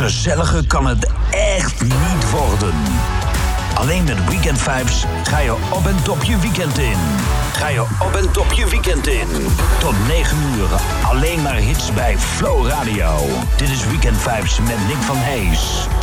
Gezelliger kan het echt niet worden. Alleen met Weekend Vibes ga je op en top je weekend in. Tot 9 uur, alleen maar hits bij Flow Radio. Dit is Weekend Vibes met Nick van Hees.